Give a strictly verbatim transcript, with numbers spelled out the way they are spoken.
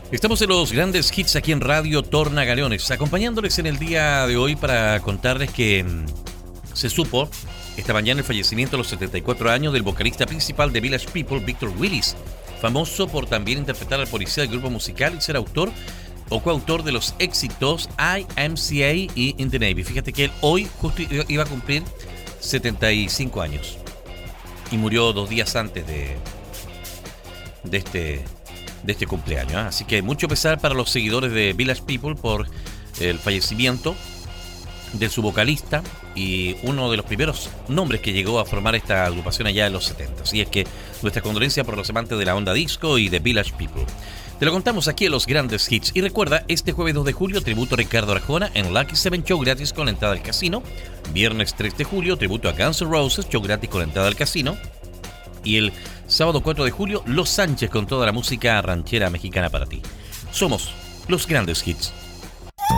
Estamos en los grandes hits aquí en Radio Torna Galeones, acompañándoles en el día de hoy para contarles que mm, se supo esta mañana el fallecimiento a los setenta y cuatro años del vocalista principal de Village People, Victor Willis, famoso por también interpretar al policía del grupo musical y ser autor o coautor de los éxitos I M C A y In the Navy. Fíjate que él hoy justo iba a cumplir setenta y cinco años y murió dos días antes de, de este... de este cumpleaños, ¿eh? Así que mucho pesar para los seguidores de Village People por el fallecimiento de su vocalista y uno de los primeros nombres que llegó a formar esta agrupación allá en los setenta. Así es que nuestra condolencia por los amantes de la onda disco y de Village People. Te lo contamos aquí en los grandes hits. Y recuerda, este jueves dos de julio, tributo a Ricardo Arjona en Lucky Seven, show gratis con la entrada al casino. Viernes tres de julio, tributo a Guns N' Roses, show gratis con la entrada al casino. Y el sábado cuatro de julio, Los Sánchez con toda la música ranchera mexicana para ti. Somos los grandes hits.